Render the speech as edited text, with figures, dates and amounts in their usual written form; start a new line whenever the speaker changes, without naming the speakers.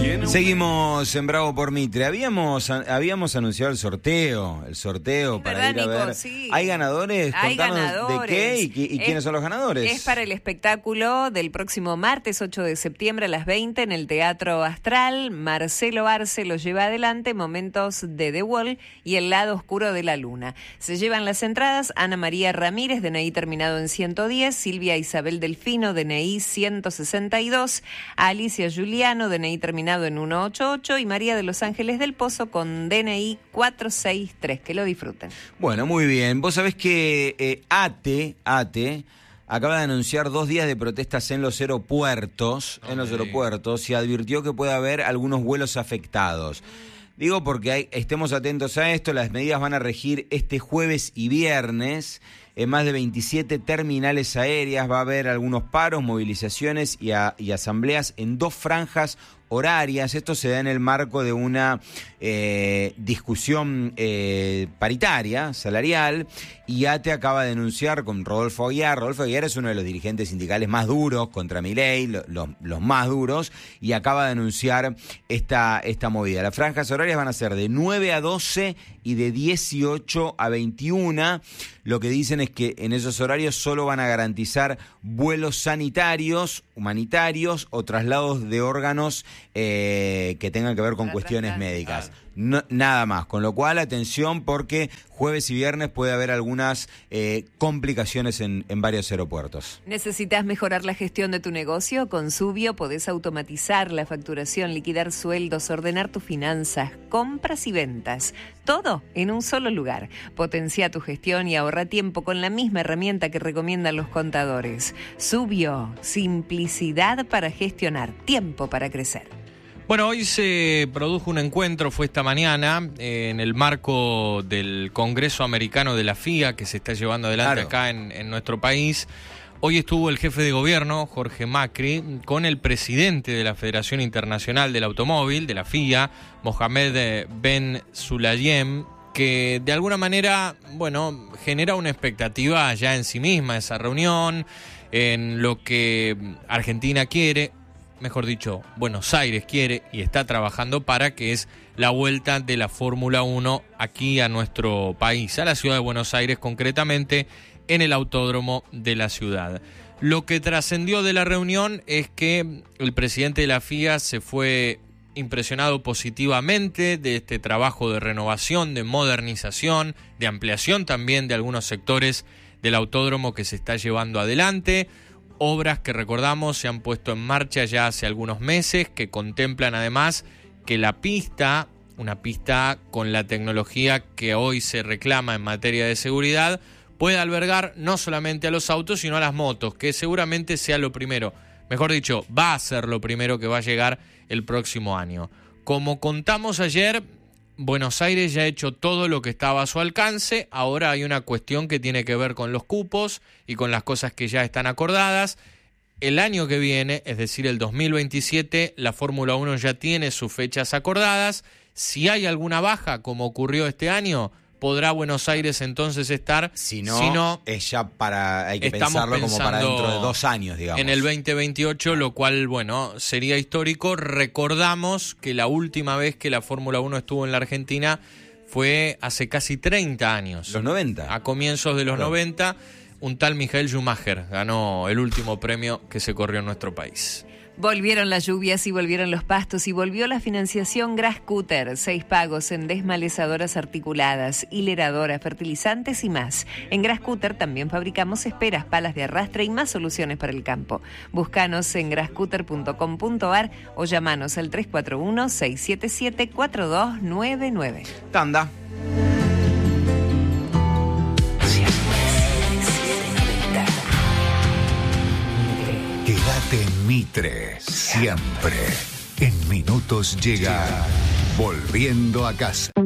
Seguimos en Bravo por Mitre. Habíamos anunciado el sorteo para ir a ver.
Sí.
¿Hay ganadores?
Hay
Contanos
ganadores.
¿De qué y quiénes son los ganadores?
Es para el espectáculo del próximo martes 8 de septiembre a las 20 en el Teatro Astral. Marcelo Arce lo lleva adelante, Momentos de The Wall y El lado oscuro de la luna. Se llevan las entradas Ana María Ramírez, DNI terminado en 110, Silvia Isabel Delfino, DNI 162, Alicia Juliano, DNI terminado en 188 y María de los Ángeles del Pozo con DNI 463. Que lo disfruten.
Bueno, muy bien. Vos sabés que ATE acaba de anunciar 2 días de protestas en los aeropuertos, y advirtió que puede haber algunos vuelos afectados. Digo porque estemos atentos a esto. Las medidas van a regir este jueves y viernes en más de 27 terminales aéreas. Va a haber algunos paros, movilizaciones y asambleas en 2 franjas horarias. Esto se da en el marco de una discusión paritaria, salarial, y ATE acaba de denunciar con Rodolfo Aguiar. Rodolfo Aguiar es uno de los dirigentes sindicales más duros contra Milei, los más duros, y acaba de denunciar esta movida. Las franjas horarias van a ser de 9 a 12 y de 18 a 21. Lo que dicen es que en esos horarios solo van a garantizar vuelos sanitarios, humanitarios o traslados de órganos que tengan que ver con cuestiones médicas. No, nada más, con lo cual atención porque jueves y viernes puede haber algunas complicaciones en varios aeropuertos.
¿Necesitas mejorar la gestión de tu negocio? Con Subio podés automatizar la facturación, liquidar sueldos, ordenar tus finanzas, compras y ventas. Todo en un solo lugar. Potencia tu gestión y ahorra tiempo con la misma herramienta que recomiendan los contadores. Subio, simplicidad para gestionar, tiempo para crecer.
Bueno, hoy se produjo un encuentro, fue esta mañana, en el marco del Congreso Americano de la FIA, que se está llevando adelante acá en nuestro país. Hoy estuvo el jefe de gobierno, Jorge Macri, con el presidente de la Federación Internacional del Automóvil, de la FIA, Mohamed Ben Sulayem, que de alguna manera, bueno, genera una expectativa ya en sí misma esa reunión, en lo que Argentina quiere. Mejor dicho, Buenos Aires quiere y está trabajando para, que es la vuelta de la Fórmula 1 aquí a nuestro país, a la ciudad de Buenos Aires, concretamente en el autódromo de la ciudad. Lo que trascendió de la reunión es que el presidente de la FIA se fue impresionado positivamente de este trabajo de renovación, de modernización, de ampliación también de algunos sectores del autódromo que se está llevando adelante. Obras que, recordamos, se han puesto en marcha ya hace algunos meses, que contemplan además que la pista, una pista con la tecnología que hoy se reclama en materia de seguridad, pueda albergar no solamente a los autos, sino a las motos, que seguramente sea lo primero, mejor dicho, va a ser lo primero que va a llegar el próximo año. Como contamos ayer, Buenos Aires ya ha hecho todo lo que estaba a su alcance. Ahora hay una cuestión que tiene que ver con los cupos y con las cosas que ya están acordadas. El año que viene, es decir, el 2027, la Fórmula 1 ya tiene sus fechas acordadas. Si hay alguna baja, como ocurrió este año, podrá Buenos Aires entonces estar. Si no
es ya hay que pensarlo como para dentro de 2 años, digamos.
En el 2028, lo cual, bueno, sería histórico. Recordamos que la última vez que la Fórmula 1 estuvo en la Argentina fue hace casi 30 años.
Los 90.
A comienzos de los 90, un tal Michael Schumacher ganó el último premio que se corrió en nuestro país.
Volvieron las lluvias y volvieron los pastos y volvió la financiación Grascutter. 6 pagos en desmalezadoras articuladas, hileradoras, fertilizantes y más. En Grascutter también fabricamos esperas, palas de arrastre y más soluciones para el campo. Búscanos en grascutter.com.ar o llamanos al 341-677-4299.
Tanda.
Quédate en Mitre, siempre. En minutos llega Volviendo a Casa.